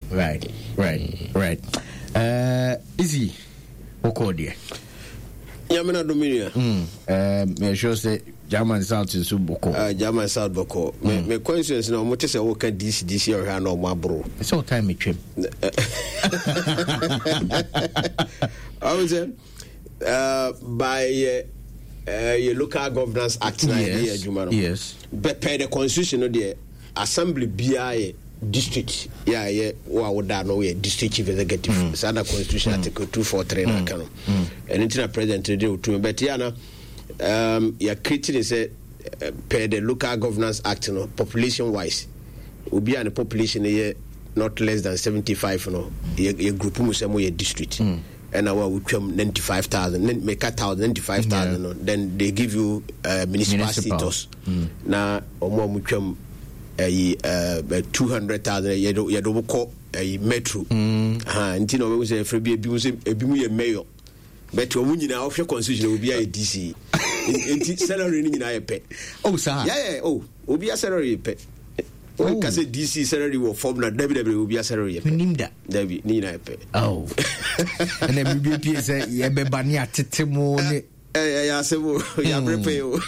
Right. Easy. Okodia. Yamina Dominia. Me sure say German South is Boko. German South Boko. Me coincidence no much say work DC or no more bro. It's all time me trim. I was by your local governance act yes. But per the constitution of the assembly BI district would know district chief executive it's under constitution article 243 na kano and internal president do to but yana ya creating is per the local governance act no population wise will be an population not less than 75 no your group mu say mo district and our we come 95,000 make 95,000 no then they give you municipal status na omo mu twam 200,000 yedo ko metro nti no we say free bi mu ye mayor but omu nyina ofwe constitution obi a DC nti salary ni nyina ye pe sir obi a salary pe o ka say DC salary wo form na ww obi a salary ye pe nimda dabi ni nyina ye pe and then BB say ye be bani atetemo ne ya sebo ya prepare o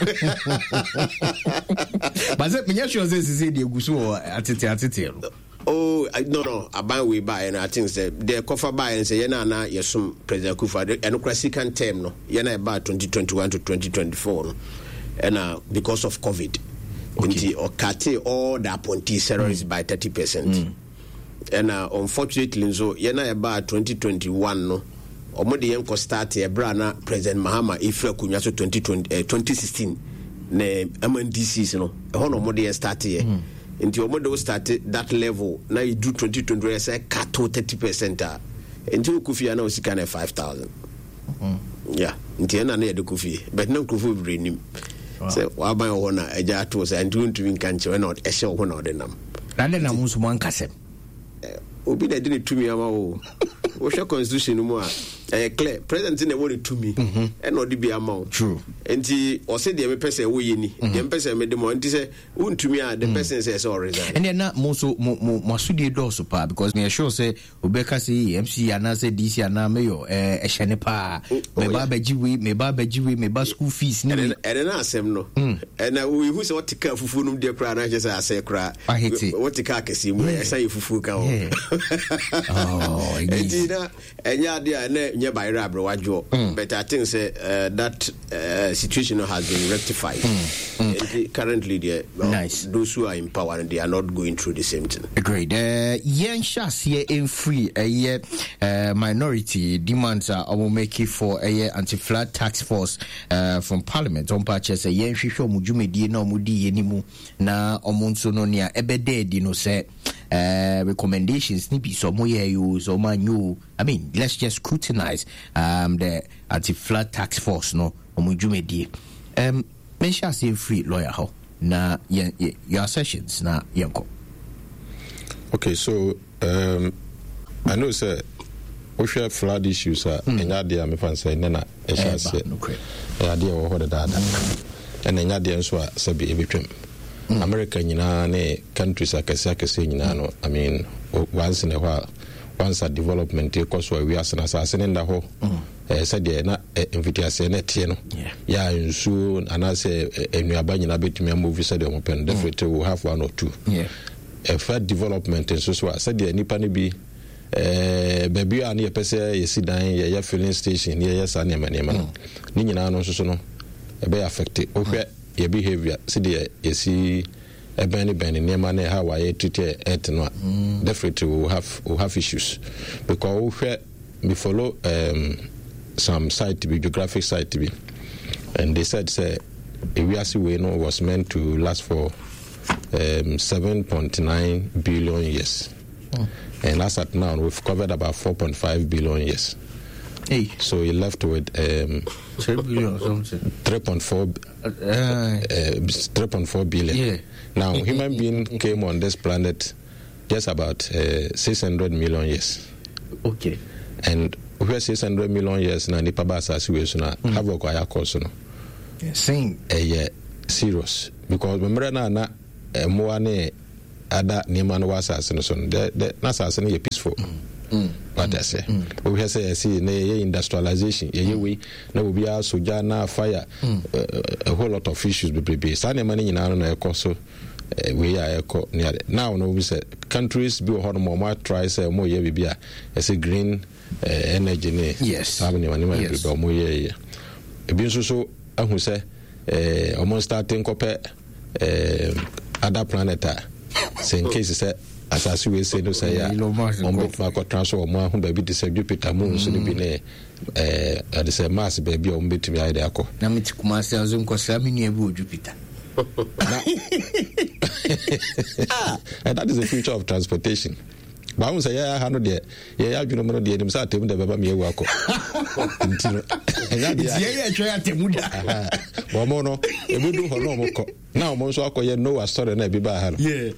but say me sure say dey gusu atete no aban we buy and I think say the cover buy and say na yesum President Kufa and second term no na about 2021 to 2024 no and because of COVID nti or cut all the appointee salaries by 30% and unfortunately so na about 2021 no omode yenko start e bra na President Mahama ifra kunya so 2016 na MNDCs no ho no omode start here nti omode start that level na you do 2020 say cut 30% nti ukufia na osika na 5,000 yeah nti na ye de kufi but na kufu brenim say wa ban ho na eja to say nti untumi nkanche we not ehye ho na ode nam na de na musu mo ankasem obi na de tumi ama wo wo constitution mu a clear president na wori tumi e no de bi ama true enti o se de me pese wo yeni de me pese me de mo enti se untumi a the person say so resign and na mo so mo asudi do so pa because me sure say obeka say MC ana say DC ana mayor ehye pa me ba bajiwe me ba school fees ni na asem no and we who say what tika fufu num de kra na je say ase kra what tika kesi mu e say fufu ka enti na enya dia na nye by rabro wajo but I think say that situation has been rectified currently there nice. Those who are in power and they are not going through the same thing. Agreed. Yen shasiye in free minority demands are make it for a anti-flood tax force from parliament on purchase a yen shisho mujumedi no mudi yenimu na omunso no nia ebede di no say recommendations nibi so moye you so man I mean let's just scrutinize the anti-flood tax force no omujumedi men shasiye free lawyer how na your sessions na yanko. Okay, so I know sir we share flood issues enya dia me fan say na ehia se ya dia wo hoda dada enya dia nso a sabi ebetwem America nyina ne countries akase nyina no I mean once in a while once a development because we are sana sa nda ho said na invitation na tie no ya nsu anase enuaba nyina betumi move said o pen definitely will have one or two a further development so said nipa ne bi baby an ye pese ye sidan ye filling station ye sa ne manema no ni nyina no so no e be affect o hwe ye behavior said ye si ebeni nema na how I treat it no definitely will have issues because we follow some site to be geographic site to be and they said say Ewiase we no was meant to last for 7.9 billion years and as at now we've covered about 4.5 billion years. So you're left with 3.4 billion. Now human being came on this planet just about 600 million years. Okay. And we are 600 million years na nipa ba asase we so na havoc aya course no. Same. Serious because remember na mo ane ada nneɛma no wɔ asase no so no na asase no yɛ peaceful. What I say, we have say industrialization, we na we are soja na fire, a whole lot of issues be. Sunday money in our so we are near now. No, we say countries be on more try say more year be as a green energy. Yes, having money more year. Be so who say almost starting compare other planet. Say in case say. As we say no say on bet ma transfer mo ho ba bi de say Jupiter moon so bi ne de say Mars ba bi o mbetumi aide akọ na meti kuma say azu nkosa me nua bi Jupiter. And that is the future of transportation. Ba un say ya ha no de ya adwuno mo no de nim say atem de baba me ewu akọ ntino enya de ya twa atemu da bo mo no ebudu ho no mo ko na mo nso akọ ye no story na bi ba ha no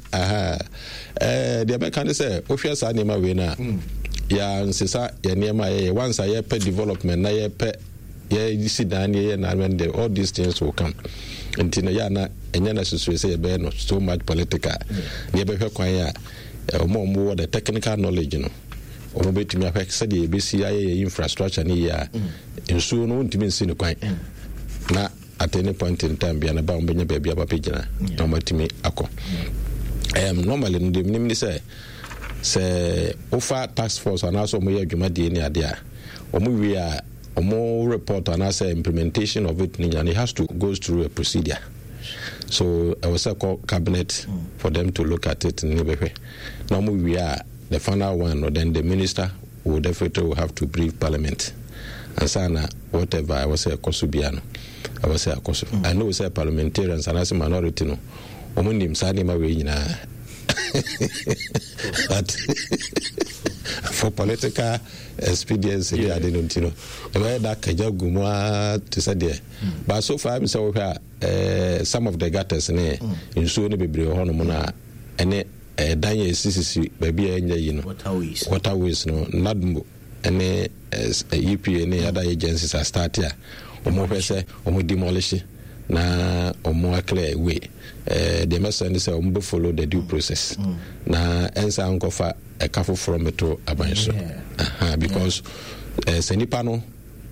the American say ofia sa ne ma we na ya nsesa ye ne ma ye once ye pe development na ye pe ye si dan ye na when all these things will come ntino ya na enya na susu say ye be no so much political ye be hwe kwan ya more the technical knowledge, you know. Or bet me affect said the BCI infrastructure near in soon won't even see the quite. Now, at any point in time, be an about baby about Pijana, no more to me. Normally, the name say offer task force and also more Jumadi in the idea. Or we are a more report and as implementation of it, and it has to go through a procedure. So I was called cabinet for them to look at it in Nibepe. Normally we are the final one, or then the minister will definitely have to brief parliament. And sana whatever I was a Kosubiano. I was a Kosu. I know we say parliamentarians and as a minority no. Omunim sani ma we na. But for political expedience, I didn't know. That Kajagumwa to say there. But so far, I'm so some of the gutters in Sony Bibri Honomona and Daniel CCC, baby, you know, waterways, no, Nadmo, and EP and other agencies are starting. Or demolish na omo clear way. The message is follow the due process. Na ensa ankofa a careful from metro abanso. Because senipa no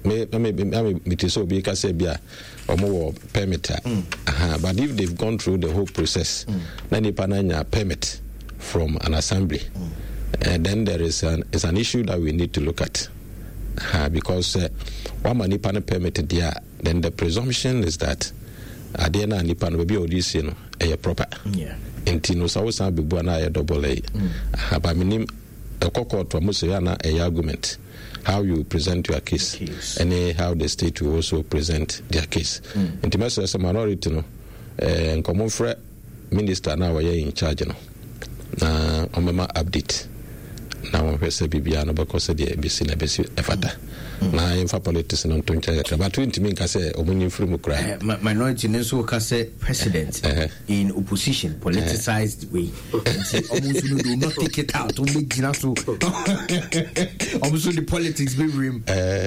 me so be ka say bia omo permit. But if they've gone through the whole process, na nipa na permit from an assembly, then there is an issue that we need to look at. Because one nipa na permitted there, then the presumption is that adena nipa no be odisi no e proper. Enti no sawo san be bua na e double A. Ba minim ekoko to mo say na e argument how you present your case and how the state will also present their case. Enti meso as a minority no nkomo frɛ minister na we in charge no na omema update na won hwese bibia no because the ABC na besi efata na infa politics no toncha but we mean ka say omunyi free mu cry minority nso ka say president in opposition politicized way almost no do not take it out to make so almost the politics be rim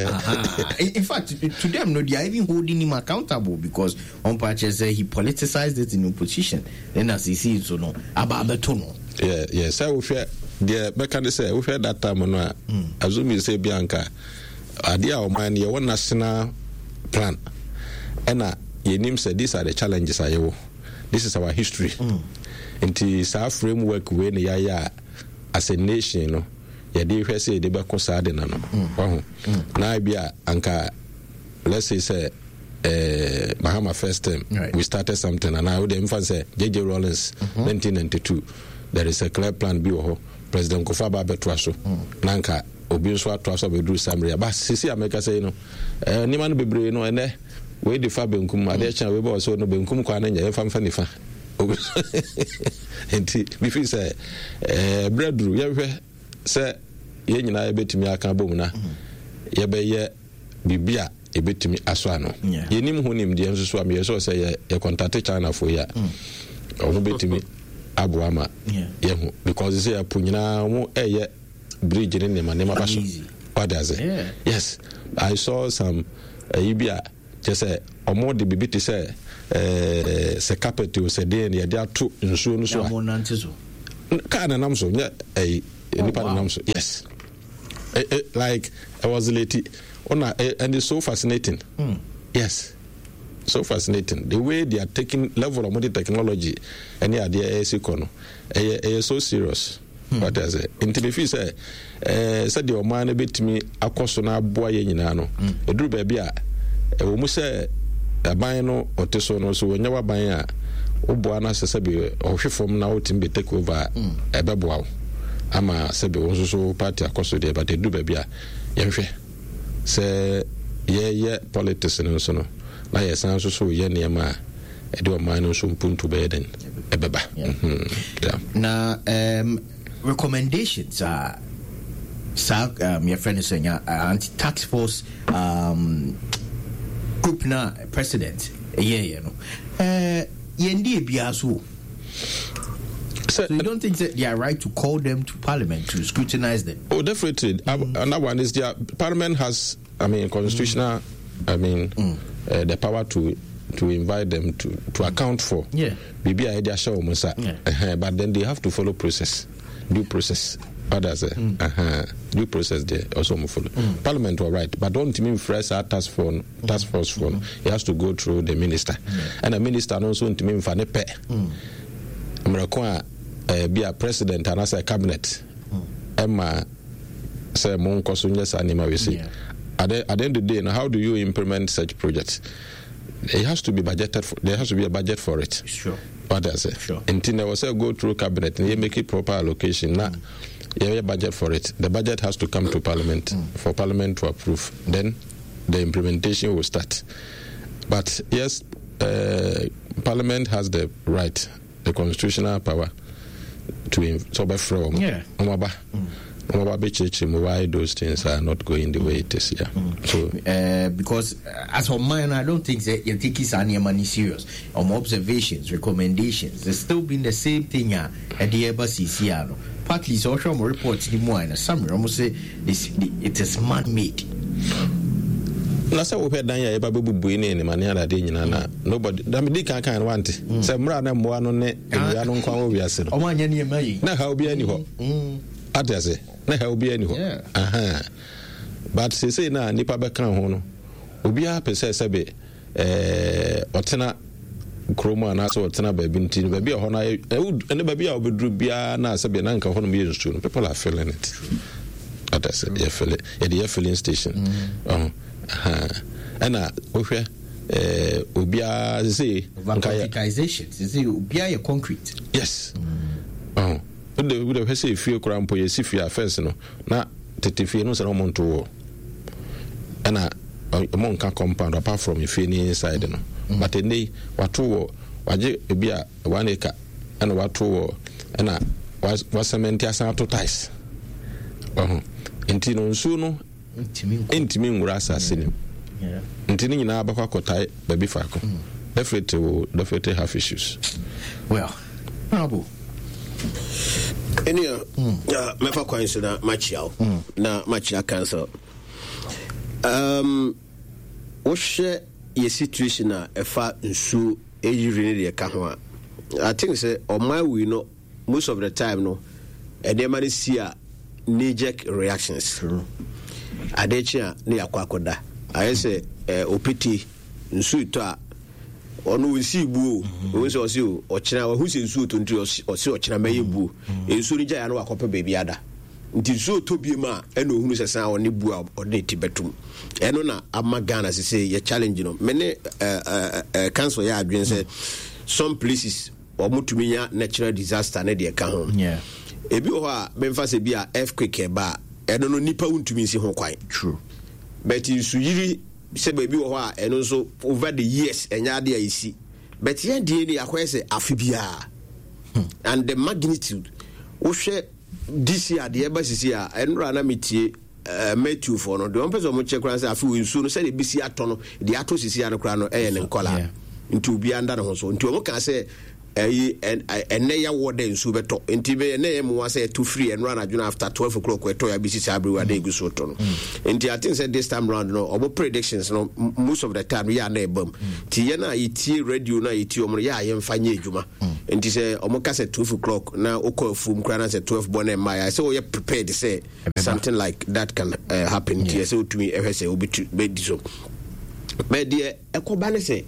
in fact to them no they are even holding him accountable because on purchase say he politicized it in opposition then as he sees so no about the tunnel so we fear the mechanic say we fear that time no azumi say bianca adia o man ye one national plan ena ye nim say these are the challenges ayewo this is our history nti sa framework we ne ya as a nation no ye dey hwe say dey be ko sa de na no na bia anka let's say Mahama first time we started something and now the infant say JJ Rawlings 1992 there is a clear plan bi ho President Kofa ba betwaso nanka obi nso atwaso be duru Samria ba sisi America say no ni man bebre no ene we dey fa benkum ade chan we ba so no benkum kwa na nya fa nifa enti bi fi say bredru ye hwe say ye nyina ye betimi aka bom na ye be ye bibia e betimi aso ano ye nim ho nim de nso so am ye so say ye contact China for ya o betimi abuama yehu because say apunyina mo eye bridge ne nema baso what does it yes I saw some ibia just say omo de bibiti say se carpet o se de ne ya to nsuo no so car na nam so nya nipa na nam so. Yes. Like I was late and it's so fascinating. Yes. So fascinating. The way they are taking level of modern technology and yeah, they are so serious. What is it? In TV say said your man bit me akoso na boy nyina no. Edru ba bia wo mu say aban no oteso no so wonya waban a oboa na sese be ohwefom na wotim be take over ebeboa ama sebe wo so party akoso de but edru ba bia yehwe say ye politics no so no na yesan so ye niam ede o man no so mpuntu be den ebeba na recommendations are your friend is saying anti-tax force group na president yendi ebiaso. So you don't think that they are right to call them to parliament to scrutinize them? Oh, definitely. Another one is parliament has, constitutional, the power to invite them to account for. Yeah. Maybe idea show musa. But then they have to follow due process. Others, due process there also follow. Parliament were right, but don't mean fresh task force phone. It has to go through the minister, and the minister also don't mean for the pay. Be a president and as a cabinet. Emma say mon kosunyas anima we see. At the end of the day, now how do you implement such projects? It has to be budgeted for. There has to be a budget for it. Sure. What does it? Sure. Until they will go through cabinet and you make it proper allocation. Now, you have a budget for it. The budget has to come to parliament for parliament to approve. Then the implementation will start. But yes, parliament has the right, the constitutional power to from. Yeah. Why those things are not going the way it is, So because as for mine, I don't think that you take his money serious. Observations, recommendations, there's still been the same thing at the embassy. Partly social reports the more and some almost say it is man-made. Nasa wo hwe dan ya eba bebu buini ni mane ala de nyina na nobody da me kan want say mra na mmoa no ne ya no nkwa wo wiase no o ma nya ne mai na ha obi ani ho atase na ha obi ani ho but say na nipa be kan ho no obi a pese sebe otena kroma na so otena ba bi nti ba bi ho na ene ba bi a obedru bia na sebe na nka ho no me yesu no people are feeling it atase you feel it the filling station and ohwe obia say concretization say obia ye concrete. Yes. The say fie krampo ye si fie fence no na tete fie no se no monto wo na monka compound apart from if any inside no but any wato wo waje ebia 1 acre and wato wo na wa cement asan to ties enti no nsu no intimi ngura asase ni ntini nyina abakwa kotai baby fako definitely have issues. Well, bravo. Enia mefa kwanso na machiao na machia cancel. Wohwe ye situation na efa nsu eyiri ne de ka ho a I think say on my we know most of the time no e dey man see a knee-jerk reactions. True. Adechia ne yakwakoda ayese opiti nsu to a onu wisi bu o so osi o kira wa husi nsu to nti osi o kira maye bu nsu ni jaya no akopa baby ada nti nsu to bi ma eno hunu sesan oni bu a ode tibetum eno na amagana se ye challenge no mene council ya adwen say some places o mutuminya natural disaster ne de ka ho ebi ho a memfa se bi a earthquake ba eno no nipa untumi nsi ho kwan. True. But insu yiri se baby ho a eno so over the years enya de ayisi but yen de ni akwese afibia and the magnitude wo hwe this year de ebasisi a enra na metie Matthew for no de on person mo che kran se afi insu no se de bisi ato no de ato sisi an kran no eye ne nkola nti obi anda ne ho so nti o mo kan se and ya wode nsu beto enti be na em wa say to free and run adwuna after 12 o'clock we to ya bisi sabri dey go so to no enti I think say this time round no obo predictions no most of the time ya na ebam ti ye na yiti radio na yiti omo ya yemfa nya adwuma enti say omo ka say 12 o'clock na okọ fum kra na say 12 born my I say we prepared to say something like that can happen to say to me say obi be so but the ekoba ne say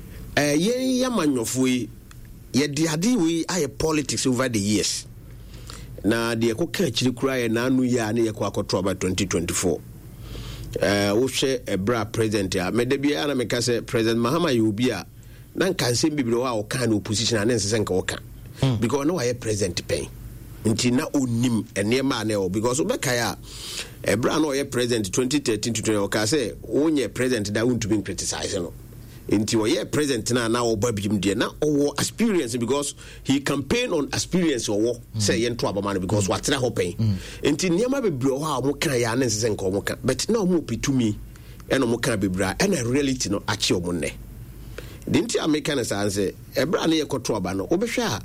ye yamanyofo ye diade we aye politics over the years na de ekoka akiri kura ye na anu ya na ye kwa akotro ba 2024 wo hwe ebra president a medebia na meka say President Mahama Yobi a na nka nsem bibiro wa o kan opposition na nse nka o kan because no why president pen nti na onim enema na o because obeka ya ebra no ye president 2013 to 20 o ka say onye president da won't be criticized no nti wo ye president na obabim de na owo experience because he campaign on experience owo say ye nto abama because watena ho pen nti niam bebre ho a mo kan ya na nse nka mo kan but na mo pitumi eno mo kan bebra and reality no achi omo ne dinti american say ebra na ye koto aba no obehwa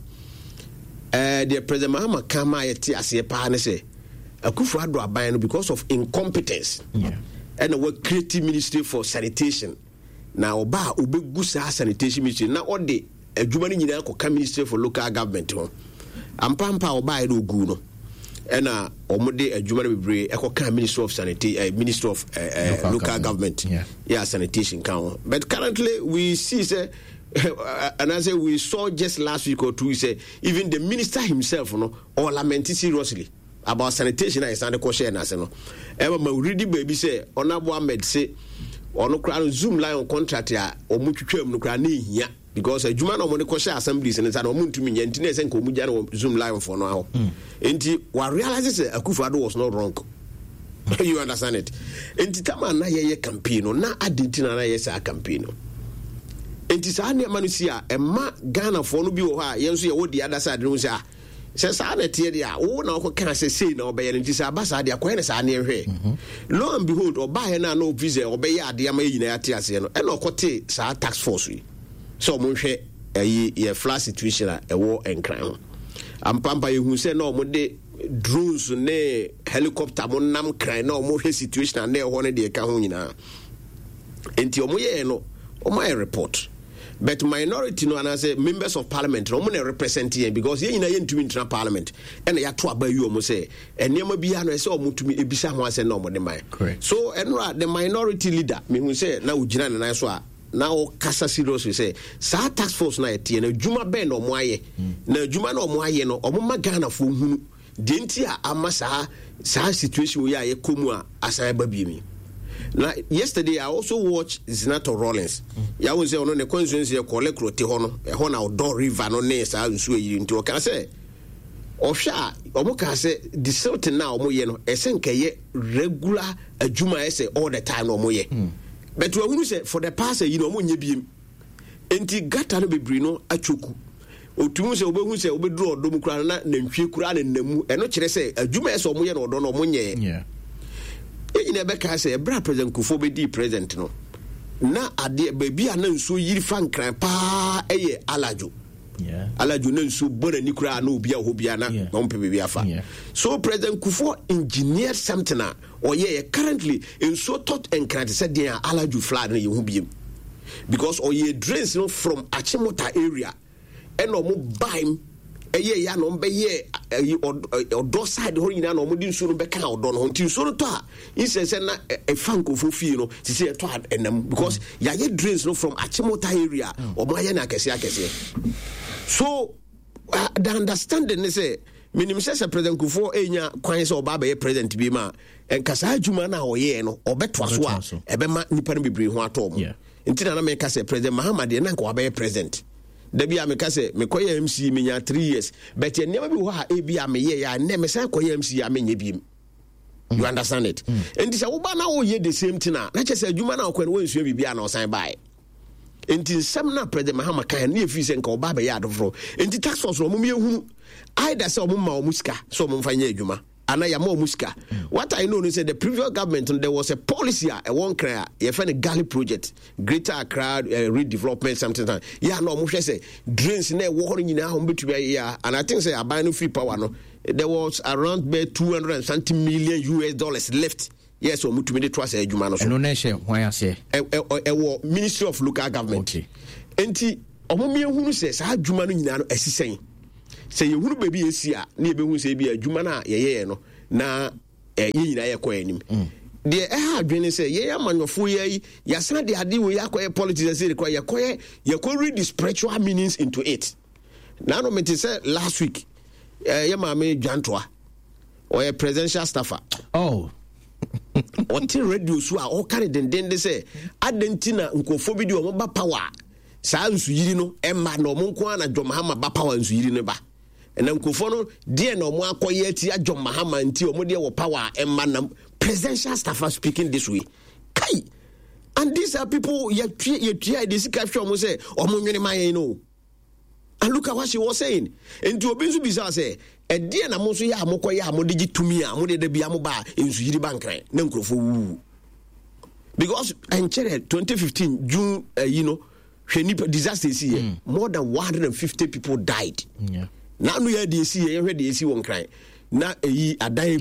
the President Mahama kama ye ti ase pa ne say Akufo Addo aban no because of incompetence and we create ministry for sanitation na oba obegu sa sanitation ministry na ode adwuma ni nyina ko ministry for local government ho ampampa oba e do gu no ena omode adwuma no bebre ekoka ministry of sanitation ministry of local government sanitation kan but currently we see say and I say we saw just last week or two say even the minister himself or lamented seriously about sanitation and stand ko share na say no e ma ready baby say Honorable Ahmed say ono kra Zoom line contract ya omutwetwam no kra na ehia because adwuma na omone ko share assemblies ne say no omuntumi nya ntine say nka omugya no Zoom line for no aho enti wa realize say Akufo Addo was not wrong. You understand it? Enti tama na ye campaign na adintina na ye say campaign no enti saa ne ma no si a ema Ghana for no bi wo ha ye nso ye wo di other side no say se saa na tie dia wo na ko kan say na obeye enti saa ba saa dia ko ne saa ne hwe lo and behold oba na no visa obeye ade ama yina ya tie ase no e na okote saa tax force wi so mo hwe ye flash situation a ewo enkran ho ampampa ye hu se na mo de drones ne helicopter mo nam kran na mo hwe situation na e ho ne de ka ho nyina enti omo ye no omo e report but minority no and I say members of parliament no mo represent here because ye nyina ye ntumi ntra parliament and ya to aba yu omo say enema bia no say omo tumi ebisa ho ase na omo de mai so enra the minority leader me hu say na ugina na so a na o kasa seriously say sa task force na etie na adwuma be na omo aye na adwuma na omo aye no omo magana fo hunu de nti a ama sa situation we aye komu a asan ba bi mi. Now, yesterday I also watched Senator Rawlings. Ya won say ono ne constituency e kole krote ho no e ho na Odo River no ne sa nsu eyi nti o ka say ohwa omo ka say the certain now omo ye no esenka ye regular adwuma say all the time omo ye but we who say for the past you know omo nye biem enti gata no bebri no atwoku otumu say obehu say obedru odom kura na ntwe kura na namu eno kire say adwuma say omo ye no odo no omo nye ina be ka say bra President Kufo be di president no na ade baby a na nso yiri fan kran pa eye alajo alajo na nso bona ni kura na obi a ho bia na on pe baby afa so President Kufo engineered something na oye currently nso tot enkran say dia alajo flood na ye ho biem because oye drains no from Achimota area and omo baim eye ya no mbe ye odo side ho nyina no mo di nsu no be ka odo no nti nsu no to a insense na e fanko fo fie no ti se to enam because ya ye drains no from Achimota area omo aye na akese so the understanding is say minim say President Kufo enya kwan say oba be president bi ma enkasa adwuma na oye no obeto so a ebe ma nipa no bebre ho atom nti na me ka say President Mahama de na nka oba be president Debi ameka se mekoye MC menya 3 years but ye never be ho ha ebi ameye ya ne me say koye MC amenye biem. You understand it? And this wo ba na wo ye the same thing na che adwuma na okwan wo nsuo bibia na osan bae. Enti nsem na President Mahama kan na efi se nka oba be ya adofro. Enti tax force wo mum ye hu either se wo ma wo musika so wo mfa nya adwuma Anayamo Muska. What I know is that the previous government, there was a policy, a one cry, a funny Gali project, Greater Accra redevelopment, something. Yeah, no, Musha say, drains in there, walking in our home between yeah, and I think say a buying free power. No, there was around $270 million left. Yes, or Mutumide Trust a Jumano. No nation, why I say, a Ministry of Local Government. Enti, Omomia who says, I Jumano Yano, as he's saying. Say you who baby is here, near who say be a Jumana, no, na ye na yakwanim. The Adrian say, yeah, man, your full ye, Yasana, the idea we acquire politics, say, require you could read the spiritual meanings into it. Now, no, me say last week, Yamame Jantua or a presidential staffer. Oh. Until radio so are all carried and then they say, Argentina, Uncophobia, Moba power. Sounds you know, Emma no Munquana, John Mahama Bapa and Sweden. And then Kofono, dear no more quiet, John Mahama until Modia or power and man presidential staff are speaking this way. Kai! And these are people you try this capture will say, or Munyanima, know. And look at what she was saying. And to obey bizarre say, a dear Namoso Yamokoya, Modigi to me, Mode de Biamoba in Sweden Bank, Nanko. Because in 2015, June, disaster is here. More than 150 people died. Yeah. Now we are the see one cry. Now a dying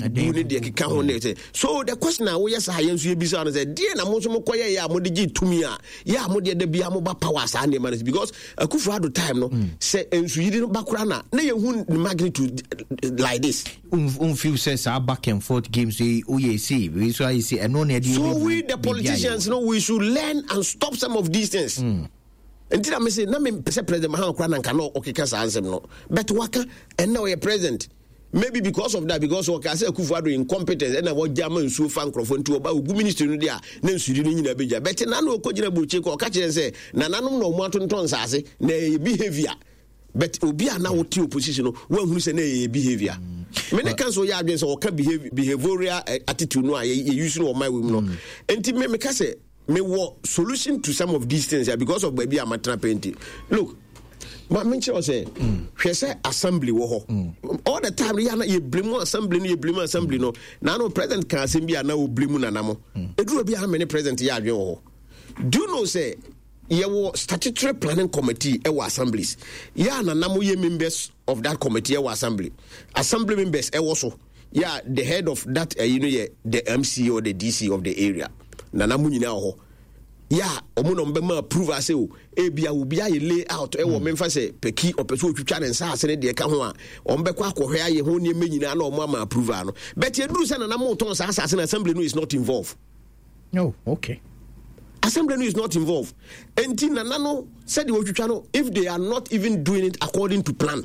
so the question now yes I answer you bizarre said dear na most mokoya ya modigi to me ya modia de bia moba powers and manage because a Akufo-Addo time no say ensu yidi no bakura na you hu magnitude like this few says our back and forth games we see so I see and no so we the politicians know we should learn and stop some of these things. Until I say, no, President Mahama Kran cannot okay, answer no. But Waka and now you're president. Maybe because of that, because of Akufo-Addo incompetence, and I want German so fan microphone to about good minister in there, then Sweden in a bija. But Nano Kojina Bucheko or catch and say, Nanano no Martin Tonsase, nay behavior. But Obia now to opposition, one who say nay behavior. Many council yards or behavioral attitude, no, I use no my women. And to make say, me what solution to some of these things because of baby amateur painting. Look, my mention say, she say assembly wo all the time you blame assembly no. Now no president can assembly now blame na namo. It will be how many president ya do you know say ye statutory planning committee e assemblies. Ya na namo ye members of that committee e assembly members e so yeah the head of that the MC or the DC of the area. Nana munyina ho ya omuno mbema approve ase o ebia obi aye lay out e wo memfa se peki opeso otwitwa ne nsa ase ne de ka ho a ombekwa akohwe aye ho ne menyina na omo ama approve ano but ye duru se na mo ton sa ase na assembly no is not involved. No, okay. Assembly no is not involved. Enti nana no said the otwitwa no if they are not even doing it according to plan.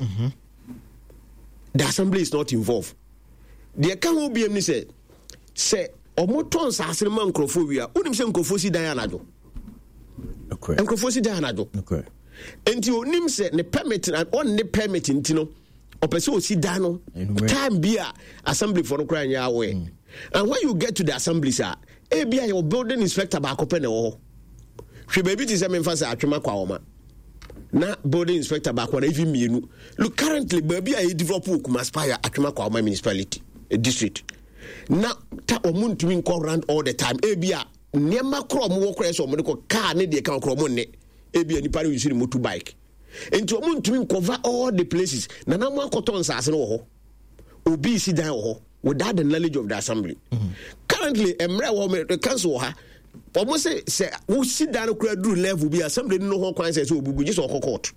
The assembly is not involved. The can ho biem ni say omoton sa asere man Nkrofo unim se Nkrofo si dan anado okay Nkrofo si dan anado okay enti onim se ne permit and on ne permit nti no opese o si dan no time bia assembly for no kra nya awe and when you get to the assembly sir e bia your building inspector ba akopɛ ne wo hwe baby ti se me mfa sa atwema kwa woma na building inspector ba kwa na even mienu look currently baby a develop Kuma Spire atwema kwa woma municipality a district. Na ta omuntu win call around all the time ebia niema kro mo wokra so mo de car ne de kan kro mo ne ebia ni pare use ni motorbike enti omuntu win cover all the places na na mo akoton sase no ho obi si dan ho without the knowledge of the assembly. Currently emre wo me council ha almost say wo si dan kra duru level bi assembly no ho kwan say obubu just court.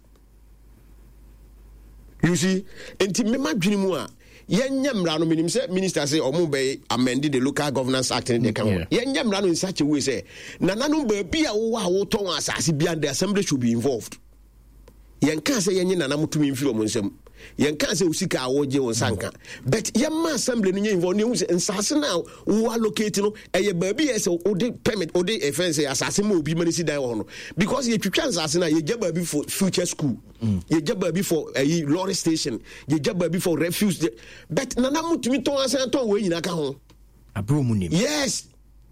You see enti me madwini mu a yenyamra no minim say minister say omo be amend the local governance act in the country yenyamra no in such a way say nananu ba bia wo ton asase bia the assembly should be involved yenka say yenye nanam tumi mfiri omo nsam yenka say usika awoje won sanka but yemma assembly no nye involved ne nsase na wo allocate no eye ba bia say odi permit odi offense asase ma obi manisi dan ho no because ye twitwa nsase na ye jaba bi for future school ye jaba bi for lorry station ye jaba bi for refuse but nanam tumi ton asan ton we nyina ka ho abro mu nim yes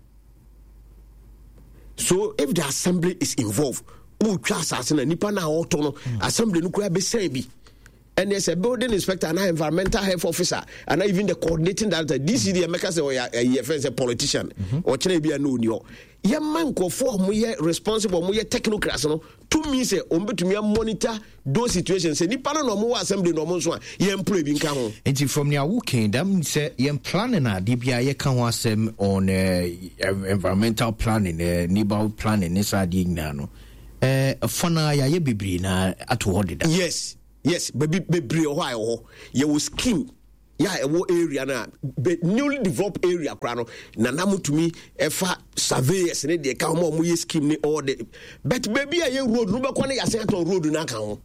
so if the assembly is involved who twa asase na nipa na auto no assembly no kura be say bi and there's a building inspector and an environmental health officer and even the coordinating director. This is the American say a politician or be a no. Young man go for responsible technocrats no to me say to me monitor those situations say nipa no mo assembly no mo so ye employ bi nka ho enti from near working them say ye planning na de bia ye kan ho asem on environmental planning neighborhood planning ne sa de nyina no fana ya ye bibiri na ato ho deda. Yes baby ho ayo ho ye wo scheme yeah, a area na newly developed area krano na namutumi efa surveyors ne de ka mo ye scheme ni all the but baby a road no be kwane yase ato road na kan ho.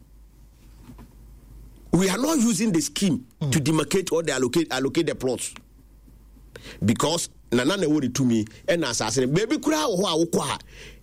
We are not using the scheme to demarcate or allocate the plots because nana na wori to me and asase baby kura ho a wo kwa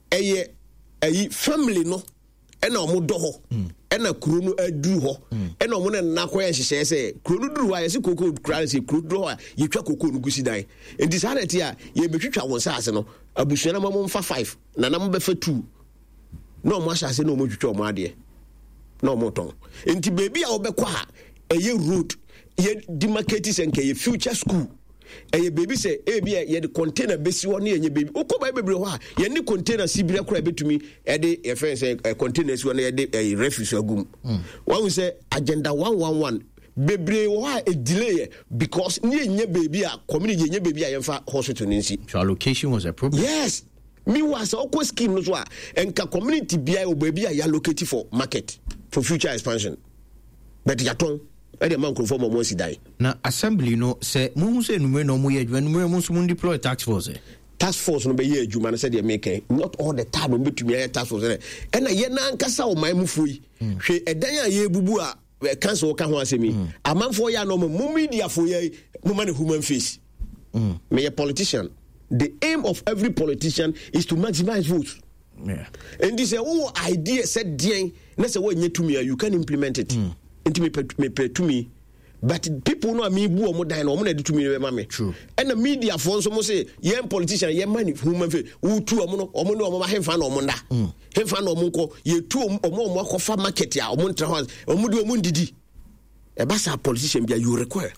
eye family no ena omo do ho ena kuro no adu ho ena omo na koye nhihye se kuro no duru ha yesi koko kura se kuro do ho yetwa koko no gusi dan enti sanati a ye betwitwa won saase no abusua na mo mfa 5 na na mo befa 2 na omo asase na omo twitwa omo ade na omo ton enti baby a obekwa ha eye road ye demarcate se nke ye future school eye baby say ebi ye the container besi won ye baby ukoba bebre ho a ye ni container sibire kura betumi e de ye friend say container si won ye de refuse agum one say agenda 111 bebre ho a delay because ni nye baby a community nye baby a ye fa hospital nsi so allocation was a problem. Yes me was a scheme no so a enka community bia o baby a ya locate for market for future expansion but yaton the man conform mo si dai na assembly no say mo say numero no mo ye adwuma numero mo so mo deploy task force no be ye adwuma na say dey make not all the time no betumi ye task force and ye na nkasa o man mufu yi hwe edan a ye bubu a council ka ho asemi amanfo ya no mo media fo ye mo man human face me a politician. The aim of every politician is to maximize votes. Yeah. And this idea said na say when to me you can implement it. Into me to me, but people know me bu omo dan no omo na de to me mama. True. And the media for so mo say ye politician ye man human face wo tu omo no omo hemfa na omo nda hemfa na omo nko ye tu omo akofa market ya omo ntra ho omo de omo ndidi e ba sa politician bia you require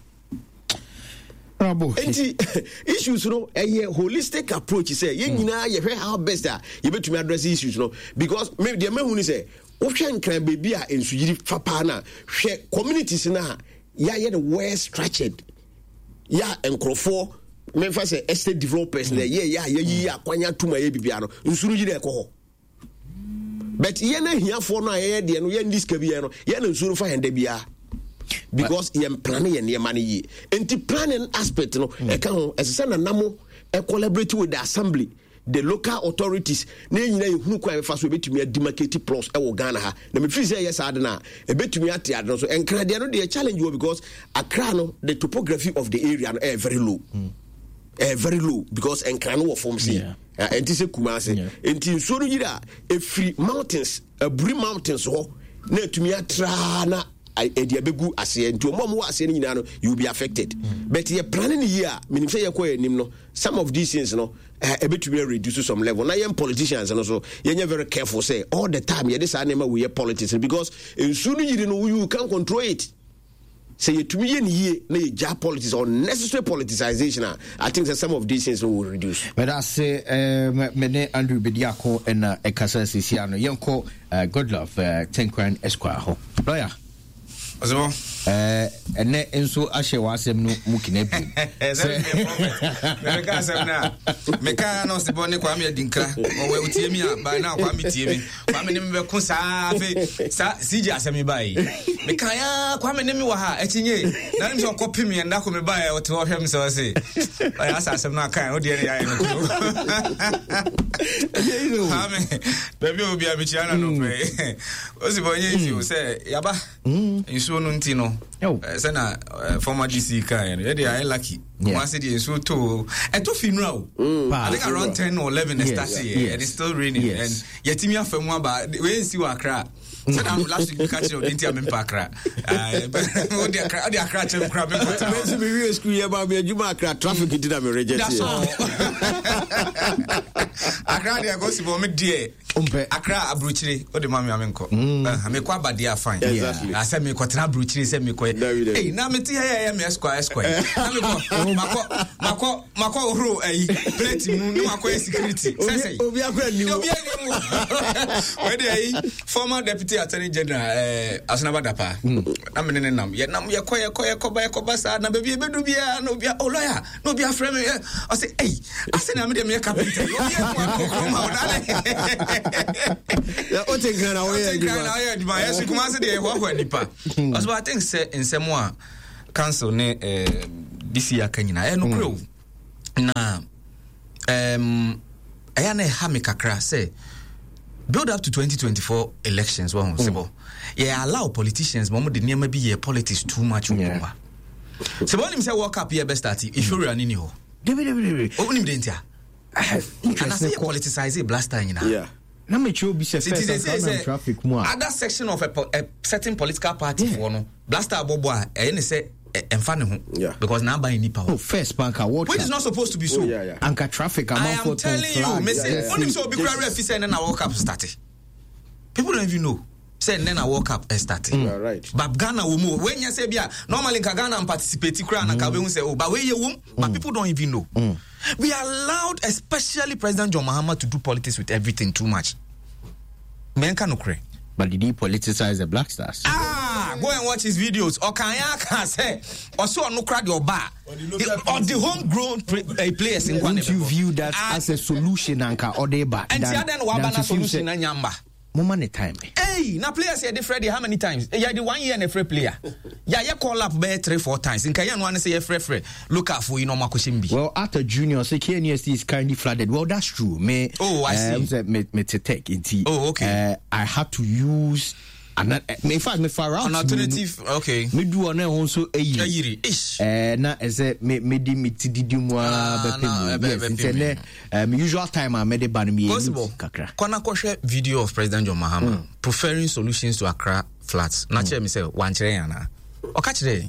issues no a holistic approach say ye nyina ye hwe how best you betumi address issues no because maybe the man who say wo hwe nkran baby a ensujiri papa na hwe communities na ya the well structured ya enkrofo memfa say estate developers na ye akwanya tuma ye bibia no nsuru yire ekoho but ye na hiafo no ye de no ye ndiska bia no ye na nsuru fa hende bia because you planning and money anti planning aspect no e kan ho esese na namo e collaborate with the assembly the local authorities na nyina ye hunu kwa fa so betumi demarcate plus e wo Ghana ha na me feel say yes ade na e betumi ate ade no so enkra de no the challenge wo because Accra no the topography of the area no very low very low because enkra no wo form see enti se Kumasi enti nso no yira e free mountains aburi mountains ho na etumi atra na idea begu ase nti omo ase nyina no you will be affected but ye planning here menim say ye ko enim no some of these things no e be to be reduce to some level na young politicians no so ye very careful say all the time ye this anema we politics because ensu no yiri no you can control it say you to me ye na ye ja politics or unnecessary politicization I think that some of these things will reduce but I say me Andrew Bediako and Ekasa Sisiano yenko God love Tenkran Esquire ho lawyer Azo ene enso ahye wasem no mukina bi meka asem na meka no se bone kwa me dinkra o we utie mi ba na kwa me tie mi kwa me nim be ko sa fe sa sije asem bai meka ya kwa me nim wa ha etinye na nim so kopi mi nda ko me bai o te wo hwem so se ya sa asem na kan o de ya no ko ha me baby obi a me chiana no pe o se bonye isi o se yaba nso no ntino sana former DC kind they are lucky once they so to funeral I think around 10 or 11 they start here and it's still raining and yetimi afam aba we see wa Accra so that last week catch you into am Accra but the Accra chem crab when we school here ba me adwuma Accra traffic did am reject that's all Accra they go see me there Accra abruchiri o de mami amenko me kwa badia fine exactly I say me ko tena abruchiri say me ko eh na me ti here me square na me ko mako ro plate mu ni mako security say obi akwa ni mu we dey former deputy attorney general Asanaba Dapa na me ne nam ye ko ba sa na baby bedu bia no bia o lawyer no bia frame I say I say na me dey me capital obi ko ma o think na we do my yes kuma say dey ho nipa also I think say in semwa council ne this year kanyina no kro na aya na ha me kakra say build up to 2024 elections one sebo allow politicians mom de niam bi ye politics too much over so when him say world cup here best start if you run in ho onim de ntia and I say politicize it blaster nyina na me cho bi first traffic mu other section of a certain political party for no blaster bobo a ne say emfa ne ho because na buy nipa first banker what which is not supposed to be so anchor traffic amount for telling you me say only so be cry refi say na world cup started people don't even know say na world cup started right but Ghana wo mo when you say bia normally Ghana participate kra na ka we say but we ye wom but people don't even know we allowed especially President John Mahama to do politics with everything too much men can no cray. But did he politicize the Black Stars? Go and watch his videos. Or can say, or so no crowd your bar. Or the homegrown players in one. Don't you view that as a solution, Anka, or they bar? And then Wabana solution and Yamba. Moment time. Hey, now players here different. How many times? Yeah, the 1 year and a free player. Yeah, you call up 3-4 times. In Kayan one say a free. Look out for Makoshimbi. Well, after junior, say KNUST is currently flooded. Well, that's true. I see. Me to take it. Oh, okay. I had to use. In fact, me far out. An alternative. Okay. Me do on also a year. Ish. Na as a me didi moi usual time I made ban me. Possible. Kona koshe video of President John Mahama preferring solutions to Accra flats. Na che me say wan kire yana. O ka kire.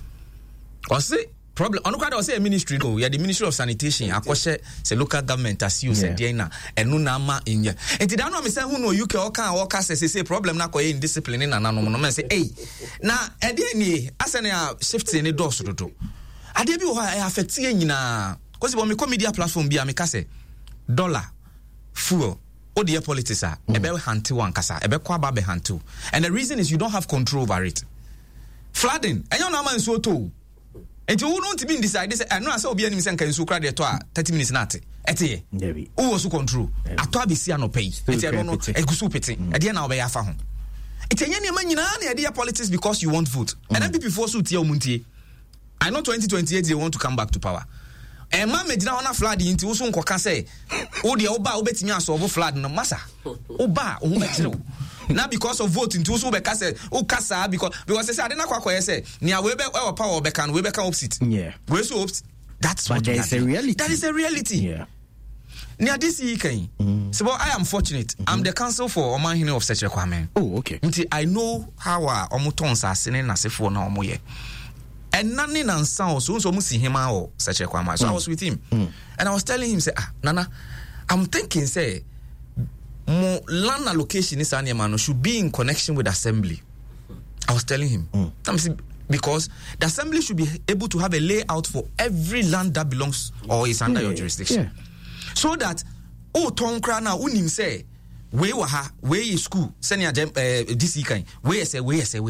O say problem on kwada o say ministry no ya the Ministry of Sanitation akoshe say local government as you said there na enu na ma inye enti da no me say hu no UK o ka say problem na koye indiscipline na nanom no me say na e de ni asene a shift ni do so dodo ade bi wo ha affect ye nyina cause bo me media platform bi a me ka say dollar fuel o de politics a e be hante wan kasa e be kwa ba be hante and the reason is you don't have control over it flooding enyo na man so to and you don't even decide this. I know I saw be any sense so crowd 30 minutes not. Ete. Who was control? Ato be see no pay. Ete I don't know. Egusu pete. E dey na obeya fa ho. Ete nya man nyina na e dey politics because you want vote. And then people so tie omuntie. I know 2028 they want to come back to power. And man me gina ona flood into wo so nkoka say wo de wo ba wo betimi asolve flood no masa. Wo ba wo betire. Now because of voting to so be kase o kasa because they say I didn't kwakwa say nia we be power be can we be can opposite we so opposite that's but what there is a reality. That is a reality. Nia this year can so I am fortunate. I'm the council for Omanhene of such requirement. Oh okay. I know how omutons are sending asefo na omoye and none and sound so musi him or such requirement. So I was with him and I was telling him say Nana I'm thinking say more land allocation is an should be in connection with assembly. I was telling him because the assembly should be able to have a layout for every land that belongs or is under your jurisdiction, so that tonkra na unim say we waha we is school senior DC kind we say.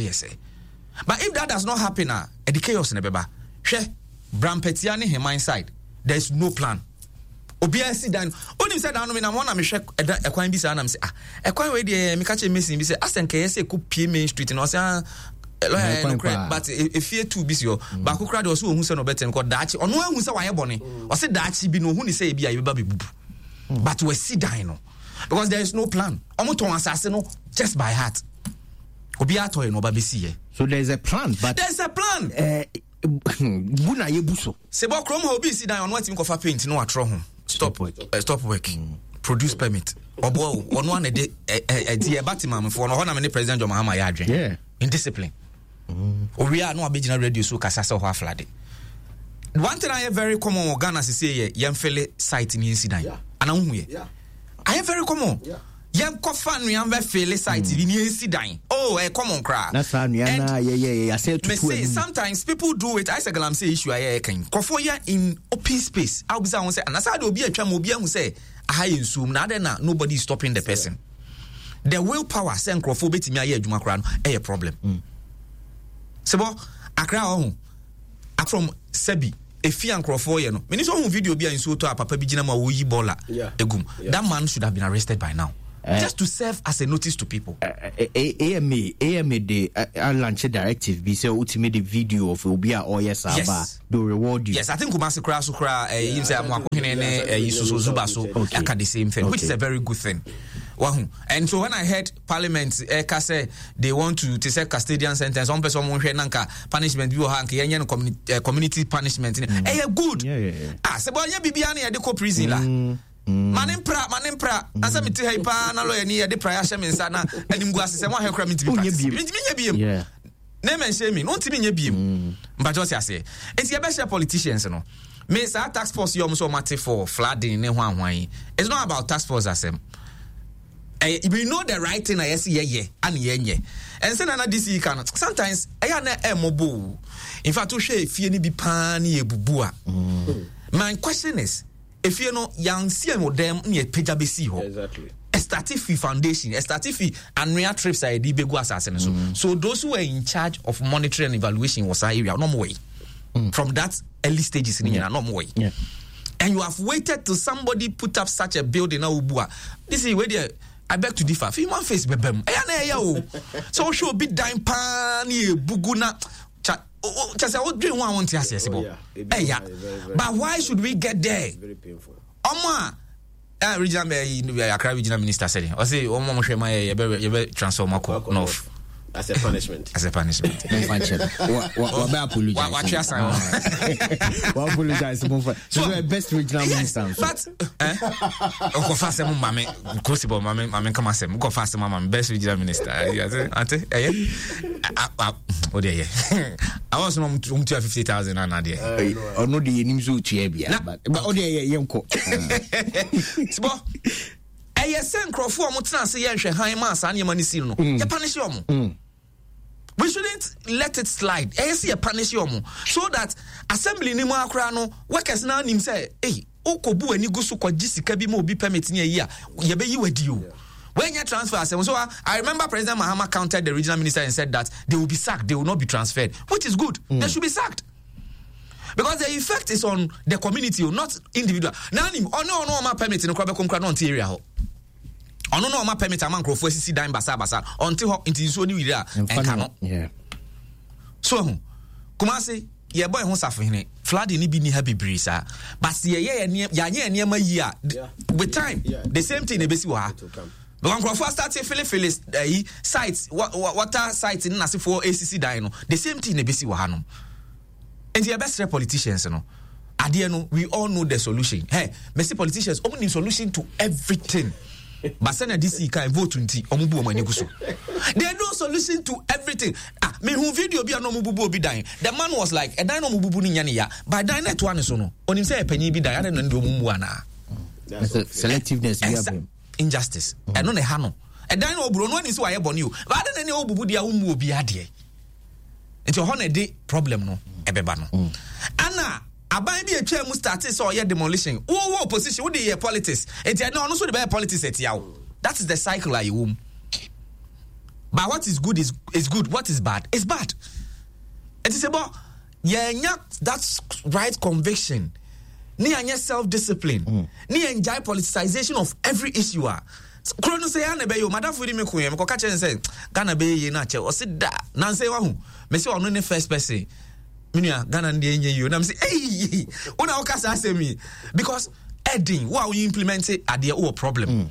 But if that does not happen now, the chaos in beba she Brampetiani him inside there is no plan. Obia sit down. Only said down me na one me hwe ekwan bi sa na me say ekwan we dey me ka che mesin bi say asenka yese ko pie main street na o say lawyer no credit but if you too busy ba ko credit o so ohun say no better ko daachi ono ehun say waye bone o say daachi bi no ohun ni say bi ayi ba bebubu but we sit down no because there is no plan omo ton asase no just by heart obia toy no ba be see. So there is a plan but there is a plan buna yebuso sebo krom ho bi sit down on what him ko fa paint no atro ho stop work produce permit obo ono an de e batima for no ho na me President John Mahama ya adwen in discipline we are no abegina radio so kasa se ho aflade one thing I am very common in Ghana say yemfele site ni incident ana hu ye I am very common Yam kofa nuamba fele site ni ensi dan. Oh, common cry. That's how I said to say sometimes people do it. I say galam say issue aye kan. Kofo ya in open space. I obisa won say and asade obi atwa mo obi ahu say aha ensum na na nobody is stopping the person. The willpower say nkrofo betimi aye adwuma kra no a problem. Sebo akra ho from Sebi Efi and Crawford, you know. When you video be in Soto, Papa Bijinama Woyi Bola, Egum. That man should have been arrested by now. Just to serve as a notice to people. AMA the launch directive be say ultimate video of Obia or yes, do reward you. Yes, I think Kumasi Krasukra say Zuba so aka the same thing, which is a very good thing. And so when I heard Parliament say they want to say custodian sentence, one person punishment community punishment. Good. Se bonya bibiani ya de prison la. Manimpra asa miti haipa na lawyer ni ya de prior shame sana animgu asese mo ahekra miti bi nya biem na men shame no ntimi nya biem but just say enti ya be share politicians no me say tax force yom so mate for flooding ne hwan it's not about tax force asem. We know the right thing I see and yenye. And say na DC can sometimes I na mobo. In fact, to share if you be pan ye bubua. My question is, if you know young see them near Pejabesi ho. Exactly. A Statifi Foundation, a Statifi and real trips I did begu assassin. So those who were in charge of monitoring and evaluation was our area, no more way. From that early stages in India, no more way. Yeah. And you have waited till somebody put up such a building now. This is where they I beg to differ. Female face bebem. So show bit dime pan buguna. Just I would dream one want to ask but why should we get there? Very painful. Regional minister said, I say, oh, Mama, my transform north. As a punishment. As a punishment. Apologize. So best regional minister. But go fast, mammy. Crucible, mammy, come as go fast, mamma. Best regional minister. Oh dear. I was on 250,000 and idea. Or no, the Nimzu Chiebia, but oh dear, young court. Send Crawford Mutna say high mass and your money seal. You punish you. We shouldn't let it slide. See a punish you so that assembly ni mo no workers now him say, hey, okobu ani gusu kwa jisika bi mo bi permit ni year. Ye be you wedi you. When you transfer, so I remember President Mahama countered the regional minister and said that they will be sacked, they will not be transferred, which is good. They should be sacked. Because the effect is on the community, not individual. Now, no, my permit in the area. Ono no ma permit am ankrofo asisi dan basa until into so ni wira enka no. Yeah. So Kumasi ye boy ho safehene flood ni bi ni ha bebre sa but ye niema yi a with time the same thing e besi wo ha. Because ankrofo start Philip sites water sites in nasifo ACC dan no the same thing e besi wo ha no. And the best politicians no ade no we all know the solution. Hey, messy politicians only solution to everything. But send a DC can vote until Omubu Maniguso. There's no solution to everything. Me who video be no mubu be dying. The man was like a dino mubu nyania. By dying at one is on him say a penny be dying and do mumuana. Selectiveness, injustice. And on a hano. A dino bruno is why I born you. But then any old budia umu be adie. It's a 100 day problem no. Ebebano. Anna. Abai bi atwa mu start so ye demolition. Wo opposition wo dey politics. Enti no so dey politics etiawo. That is the cycle I wom. But what is good is good. What is bad is bad. It is about that right conviction. Ni anya self-discipline. Ni enjoy politicization of every issue. Krono say ya na be yo madam fudi me koyem ko ka chen say Ghana be ye na che o se da nan say wa hu me say ono ne first person. Minia Ghana ndi enye you. I'm say, hey, una okasa asemi because Edding, what you implement it at the old problem.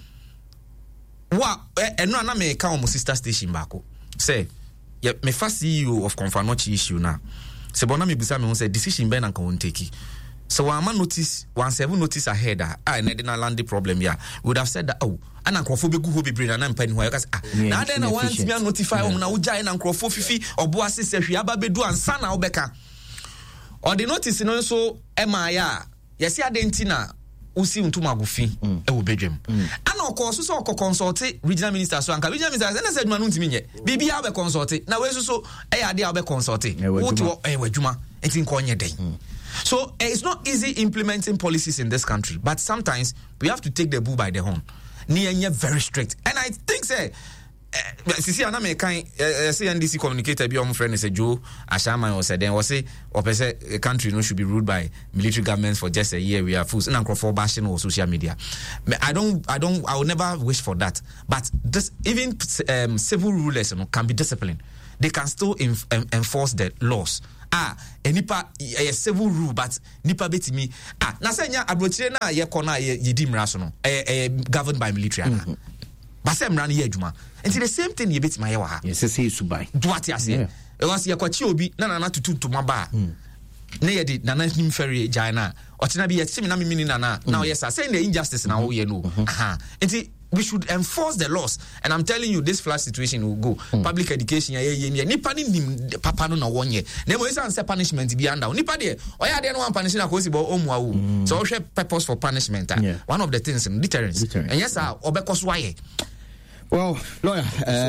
What no na me ka omo sister station bako. Say, yeah, me first CEO of Confanochi issue na. Se bona me bisa me say decision ben anka won take. So one man notice 17 notice ahead and na land problem ya. Would have said that ana nkrofo begu ho bebre na mpani ho yakasa na den na want me notify na ujai na nkrofo fifi obo asese hwe aba bedu ansa na obeka or the notice no so emaya yesi adentina usi ntuma gufi e wo bedwem ana okoso so consult regional minister so anka regional minister say na say adwuma no ntimi nye bibia be consult na we so e ya de be consult wo adwuma enti nko onye den. So it's not easy implementing policies in this country, but sometimes we have to take the bull by the horn. Niye very strict, and I think say sisi ana me kan CNDC communicator bi on friend say Joe Ashama or said then was say or say a country no should be ruled by military governments for just a year. We are fools and for bashing on social media. I will never wish for that. But this even civil rulers can be disciplined. They can still enforce the laws. Nipa a civil rule, but nipa betimi na senya abrochire na ye kona ye dimra so no governed by military but say mra na ye adwuma until the same thing ye betima ye wa ha yes say subai do what ase e was ye kwachi obi na tutu ntoma ba na ye di na nim ferry jaina otina bi ye timi na mimi na yes say the injustice na wo ye no until we should enforce the laws, and I'm telling you, this flood situation will go. Public education, nipa ni papa no na wonye. Nemo isa say punishment be under. Nipa de, oya de no one punishing akosi bo omuawu. So we purpose for punishment. One of the things in deterrence. And yes, obekos waye. Well, lawyer,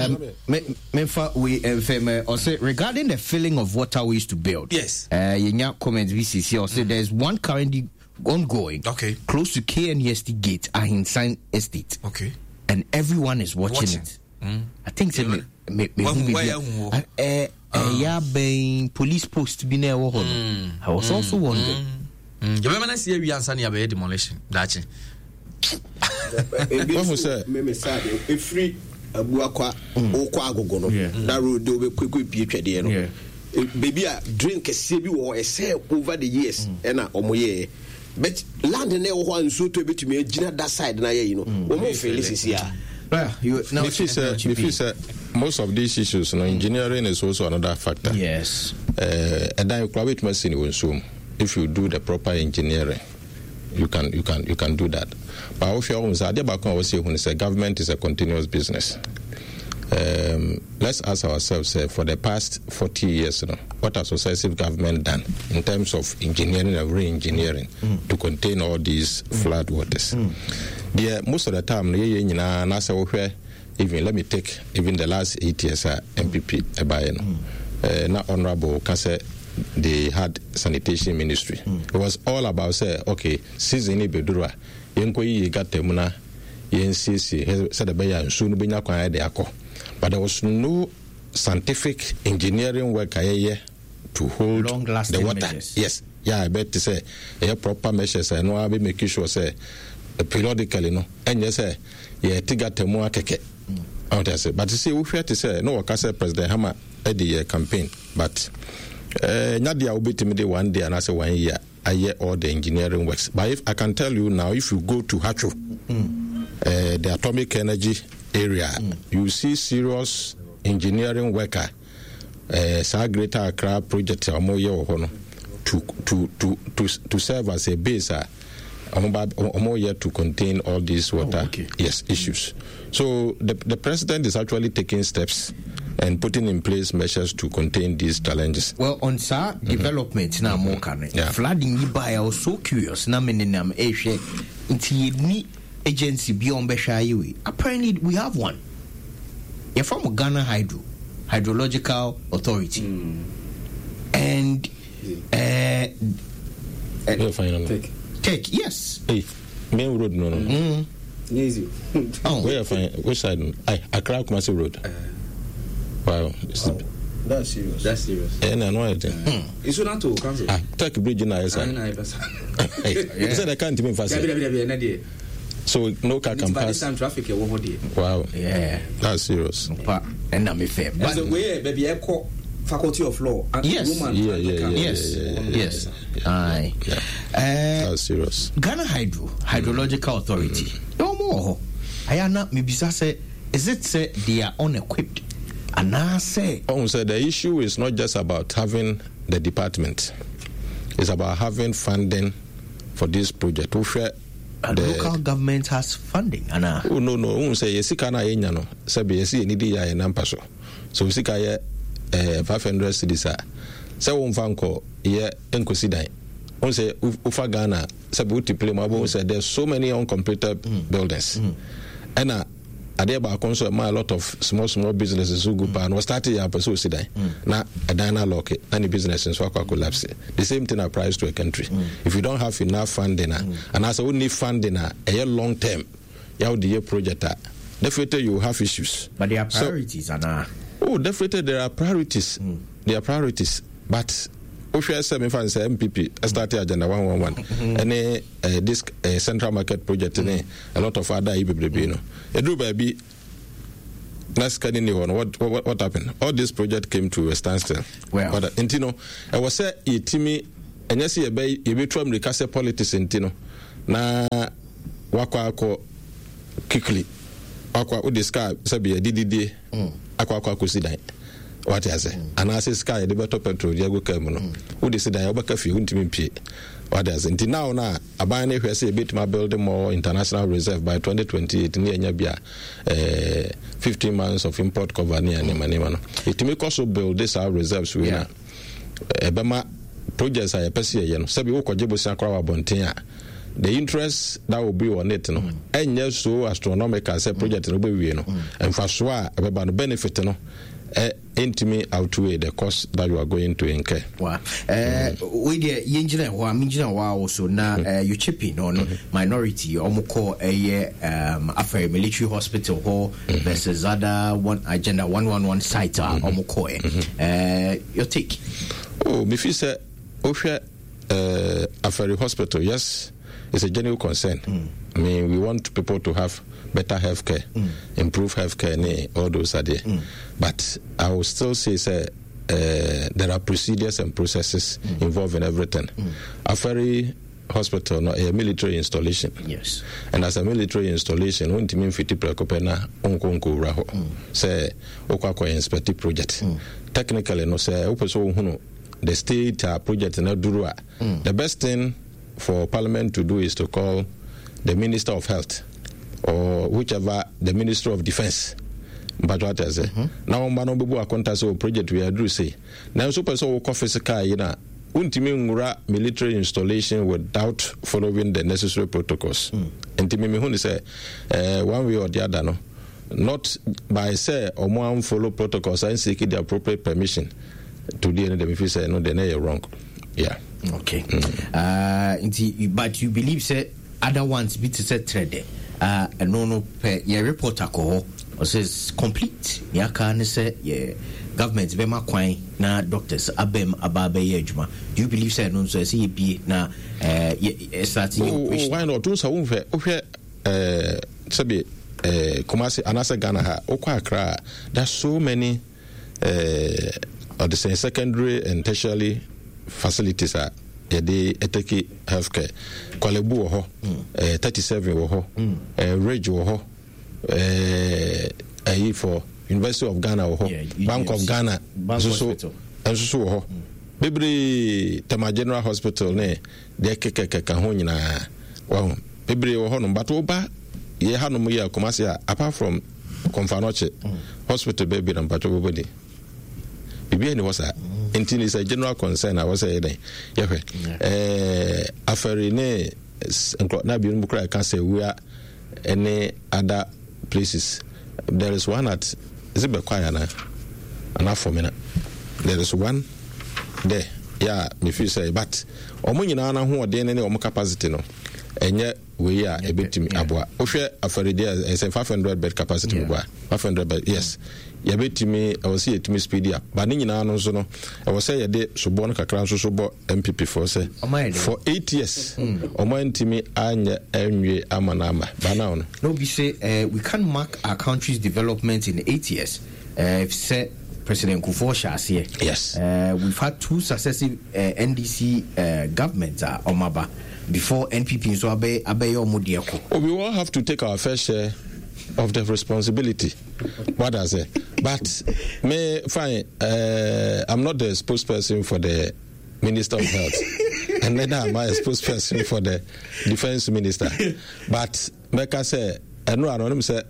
regarding the filling of waterways to build. Yes. Yenya comments VCC or say there's one currently ongoing, close to KNEST Gate, Ahinsan Estate. Okay. And everyone is watching it. I think police post be near I was also wondering. You remember see we answer near demolition. That's it. Free abuakwa okwa agogo no na road do be kwekwe pie twede no baby a drink kese bi wo ese over the years na omoye but land na wo ho anso to betumi agina that side na ye no wo mo felicity a most of these issues, engineering is also another factor. Yes. And then private machine will assume if you do the proper engineering, you can do that. But if you always say government is a continuous business. Let's ask ourselves for the past 40 years, what has successive government done in terms of engineering and re-engineering to contain all these flood waters? Most of the time, even let me take even the last 8 years MPP now honorable Kase, they had sanitation ministry. It was all about say season bedura yenko yi got temuna yensisi said the soon binya kwa de akọ. But there was no scientific engineering work to hold the water. Measures. Yes. Yeah, I bet to say proper measures and no be making sure say periodically and yes tiga temu akeke. But you see we fear to say no work say President Hama at the campaign but Nadia will be to me one day and I say 1 year I hear all the engineering works. But if I can tell you now, if you go to Hacho, the atomic energy area, you see serious engineering worker, Greater Accra project to serve as a base to contain all these water issues. So the president is actually taking steps and putting in place measures to contain these challenges. Well, on development now more flooding I was so curious now agency beyond Beshayiwi. Apparently we have one. You're from Ghana Hydrological Authority. And take yes. Hey, main road no. Where you find which side? Accra Kumasi Road. Wow. That's serious. And I know it. It's not to cancel. Take bridge now, sir. You said I can't even fast. So no car can pass. Traffic wow. Yeah. That's serious. And I'm fair. But the way baby echo Faculty of Law. Yes. Yes. Aye. That's serious. Ghana Hydrological Authority. No more. Ayana mibisa say is it say they are unequipped? And I say the issue is not just about having the department. It's about having funding for this project. The local government has funding. Anna. Oh no. Say yesikana yenya no. Sabi yesi enidi ya enampaso. So yesika ye 500 cedis. Say won fanko ye enkosi dan. on say ufa Ghana sabuti play mabo say there's so many uncompleted buildings and ade ba konso a lot of small businesses who go and was started ya person see that na adana lock any business so collapse. The same thing applies to a country. If you don't have enough funding and as we need funding a long term ya the project definitely you have issues, but there are priorities. Definitely there are priorities. There are priorities, but if you say MPP started agenda 111 and this central market project a lot of other EBB baby let's get in what happened. All this project came to a standstill. Well, but I was say itimi and yes you be try to politics na wakwa quickly akwa udisca sabi DDD akwa kusidan what I say and I say sky the better petrol Diego Camuno who decided I baka fi untimi pie what I say now abane hwe say bit my building more international reserve by 2028 near nyabia 15 months of import cover near nemanema no it make also build this our reserves we na ebema projects are pese ye no sabi wo kojebo sia kwa abonten the interest that will be on it no enye so astronomical say project no be we no emfa so a ebeba no benefit no intimi outweigh the cost that you are going to incur. Wow. We the engineer wa minjina wa also na you chipping on minority omko after military hospital ho versus other one agenda 111 site omko your take. Oh, me feel say after hospital, yes, it's a genuine concern. I mean, we want people to have better healthcare, improve healthcare, all those are there. But I will still say, there are procedures and processes involved in everything. A ferry hospital, no, a military installation. Yes. And as a military installation, when Timin Fiti Prekopena, Onkonko Raho, say, Okako inspective project. Technically, no, say, Opeso, the state project in Adurua. The best thing for Parliament to do is to call the Minister of Health or whichever the Minister of Defense. But what I say now, man, obu akonta so project we do say now so person will confess car na untimi ngura military installation without following the necessary protocols. Ntimi me hu say one way or the other no, not by say or one follow protocols and seek the appropriate permission to the end of the say no, then you're wrong. Yeah. Okay. But you believe say other ones be to say trade no your report alcohol or says complete ya can say yeah government be ma kwan na doctors abem ababe yejuma. Do you believe say no so say be na starting why not do so sabi Kumasi anasa Ghana ha okwa Accra there's so many or the same secondary and tertiary facilities are the eteki healthcare Kwalebu wo ho 37 wo ho Rage wo ho for University of Ghana wo ho Bank of Ghana so wo ho Bibri Tema General Hospital ne de kekeka ho nyina wo Bibri wo ho no but wo ba ye ha no mu ya Kumasi apart from Komfanoche hospital baby na mpacho bobody bibi ni wasa until is a general concern I was saying aferi ne na bi mu kra can say we are any other places. There is one at Zibekwaya na anafomina. There is one there. Yeah, me feel say but omo nyina na ho ode ne omo capacity no enye we are a bit aboa. Ohwe aferi there is a 500 bed capacity aboa. 500 bed yes. Ya betimi I was here to me speed up but ni nyina no so no I was say ye de sobo no kakra so bo MPP for say for 8 years omo ntimi anya enwe amanama ba now no be say we can mark our country's development in 8 years if say President Kufuor here. Yes. We've had 2 successive NDC governments omaba before NPP so abe omodieko. We all have to take our fair share of the responsibility. What I say, but me fine. I'm not the spokesperson for the Minister of Health, and neither am I a spokesperson for the Defense Minister. But make I say, I know anonymous say,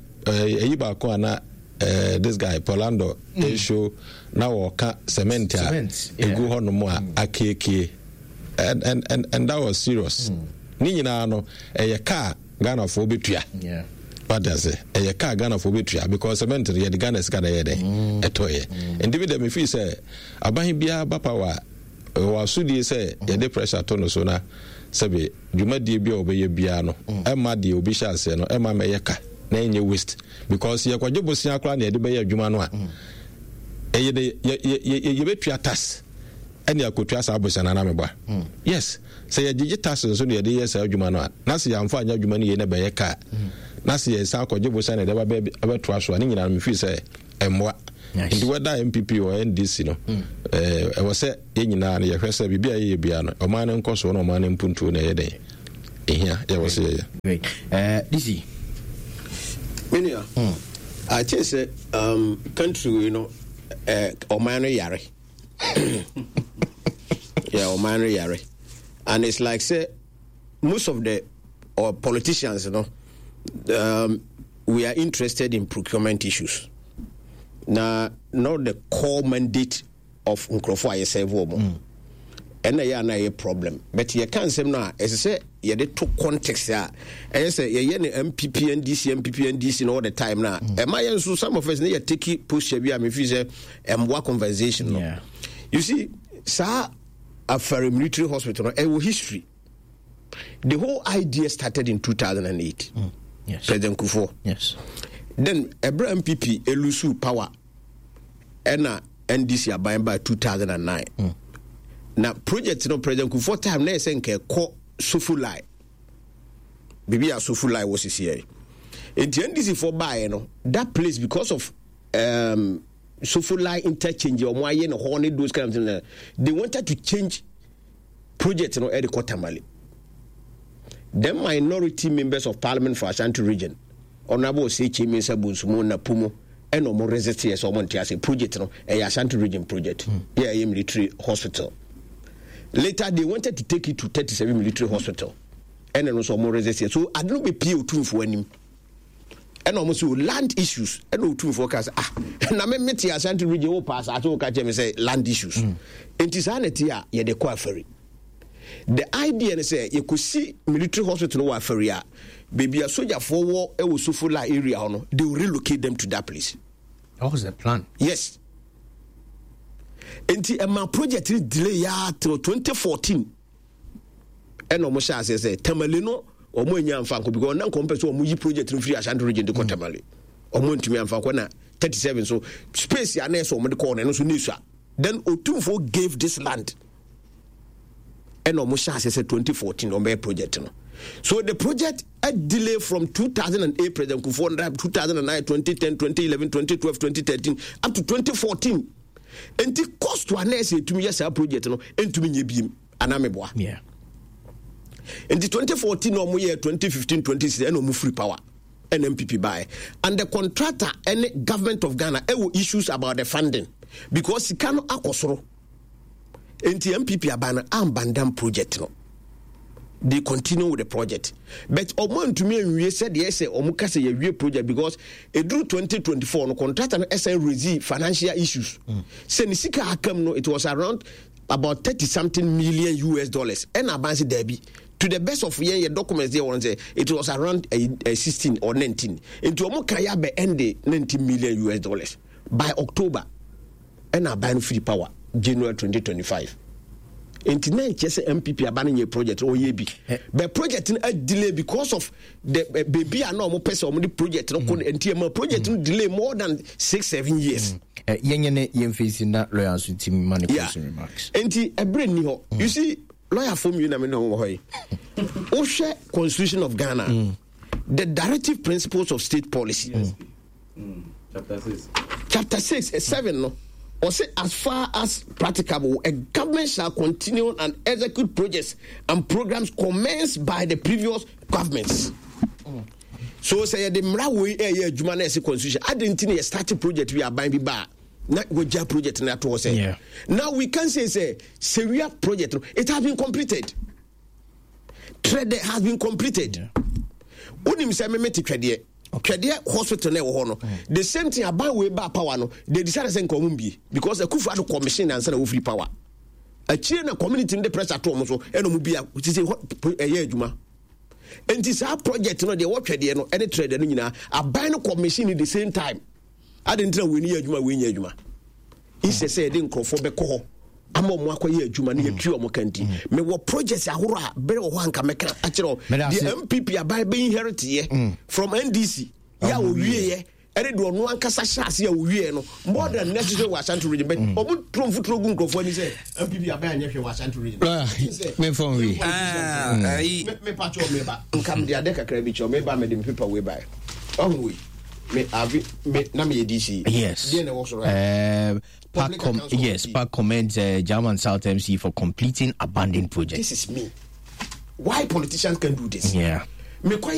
this guy Polando issue now cement egu hono mo akeke and that was serious. Ni nyinaa no ɛyɛ car Ghana for betua. Yeah. What does it? A car Ghana for betua because cement the Ghana scan a toy. And David me feel say abahin bia bapa wa sudi say yɛde pressure to no so na sɛbe dwumadi bia obeye bia no ɛma de obi sha ase no ɛma me yɛka na enye waste because yɛ kwadwo bosia akra na yɛde bɛyɛ adwuma no a ɛyɛ de yɛ betua tax ɛne akotua sa abosa na meba yes sɛ yɛ gigi tax so ne yɛde yɛ sa adwuma no a na sɛ yɛamfa anya adwuma no yɛ na bɛyɛ ka na sɛ yɛ sa akwadwo bosia na yɛde bɛtoa so a ne nyina me fi sɛ ɛmmoa nti whether MPP or NDC no ɛwɔ sɛ yɛ nyinaa no yɛhwɛ sɛ biribi a yɛyɛ bia no ɔman no nkɔ so na ɔman no mpuntuo na ɛyɛ dɛn ɛhia yɛwɔ sɛ yɛyɛ great DC Minia I think say country you know ɔman no yare yeah ɔman no yare and it's like say most of the politicians you know we are interested in procurement issues. Now, not the core mandate of Nkrofo Ayesevo mo. And a problem. But you can't say now, as I say, you had two contexts here. And I say, you MPP and DC all the time now. Am I so some of us need to take push a bit, if you say, and what conversation. Yeah. You see, sir, for a military hospital, a history. The whole idea started in 2008. Yes. President Kufuor. Yes. Then Ebra MPP elusu power and NDC abayan by 2009. Now project no President Kufuor time na say nke ko Sofulai. Bibi a Sofulai was here. And the NDC for buy no that place because of Sofulai interchange or why no horny those kind of things. They wanted to change project no at the Kotamali. Then minority members of parliament for Ashanti region Honorable Sechi Mensa Bunsumo na Pumo and no more resistance or Montias project no a Ashanti region project. Yeah, a military hospital. Later they wanted to take it to 37 military hospital. And then also more resistance. So I don't be PO2 for him. And almost land issues and no two focus. Na me meti Ashanti region o pass I told catch me say land issues. Entisanity ya de kwa ferry. The idea is say you could see military hospital no afaria. Baby a soldier for war e was Sofula area no, they will relocate them to that place. What was the plan? Yes. And my project is delay till 2014. And almost say Tamalino or more young Fanko because now compared to a movie project in free Ashanti region to Kotamale. Or more to me and Fakona 37. So space ya next or medical and also Nisa. Then Otumfo gave this land. And almost says 2014 on my project. So the project a delay from 2008 President Kufuor 2009, 2010, 2011, 2012, 2013 up to 2014. And the cost to an essay to me yes a project and to me beam anameboa. Yeah. In the 2014 or year 2015, 2016 no free power. NMPP buy and the contractor and the government of Ghana issues about the funding because he cannot akosoro. Enti MPP abana ambandam project no. They continue with the project. But omo to me we said yes omo ka say we project because it drew 2024 no contract no SN receive financial issues. Say ni sika akam no it was around about 30 something million US. And abansi derby to the best of your documents they want say it was around 16 or 19. Into omo kaya be end 19 million US by October. And abansi free power January 2025. Into nine MPP abandoning a project or yebi. But project a delay because of the baby and normal person on the project. And project delay more than 6-7 years. Yen facing that lawyers with him manipulation remarks. And a brain new. You see, lawyer form you never know why. Osha Constitution of Ghana, the directive principles of state policy. Chapter 6, 7 no. Or say, as far as practicable, a government shall continue and execute projects and programs commenced by the previous governments. So say the Mrawi area Jumanese constitution. I didn't think a starting project we are buying bar. Not with your project that was say. Yeah. Now we can say Syria project. It has been completed. Trade has been completed. Unim say me trade. Okay, hospital the same thing about way back power no they decided to say because the Kufuor commission and say free power akyire na community no de pressure to ɔmo so ɛna ɔmo bia sisi ɛyɛ adwuma nti saa project no deɛ wɔtwɛ deɛ no ɛne trade no nyinaa aban no commission the same time ade ntina wɔ ni yɛ adwuma wɔ nyɛ adwuma isɛ sɛ yɛde nkurɔfoɔ bɛkɔ hɔ ama ɔmo akɔyɛ adwuma no yɛtwi ɔmo kanti mewɔ project ahorow a bɛrɛ wɔ hɔ anka mɛka akyerɛ deɛ MPP aban bɛ inherit yɛ from NDC yɛ a wɔwie yɛ ɛne deɛ ɔno ankasa hyɛ ase a wɔwie no more than necessary wɔ Ashanti region but ɔmo tromfotoro gu nkurɔfoɔ ani sɛ MPP aban anyɛ hwɛ wɔ Ashanti region memfa wi mepatwɛ meba nkam de ade kakra bi kyɛ meba mede me paper wei baɛ ɔho wei na meyɛ DC yes deɛ na ɛwɔ soro PAC commends German South MC for completing abandoned projects. This is me. Why politicians can do this? Yeah. Me